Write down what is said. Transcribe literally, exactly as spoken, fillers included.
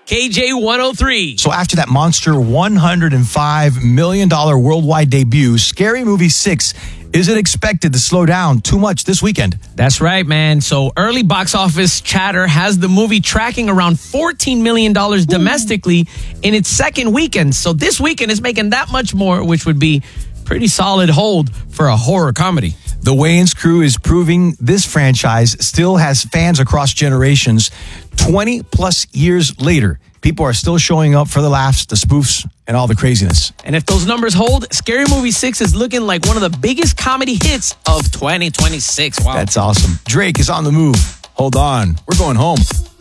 K J one oh three. So after that monster one hundred five million dollars worldwide debut, Scary Movie six isn't expected to slow down too much this weekend. That's right, man. So early box office chatter has the movie tracking around fourteen million dollars domestically in its second weekend. So this weekend is making that much more, which would be pretty solid hold for a horror comedy. The Wayans crew is proving this franchise still has fans across generations. twenty plus years later, people are still showing up for the laughs, the spoofs, and all the craziness. And if those numbers hold, Scary Movie six is looking like one of the biggest comedy hits of twenty twenty-six. Wow. That's awesome. Drake is on the move. Hold on. We're going home.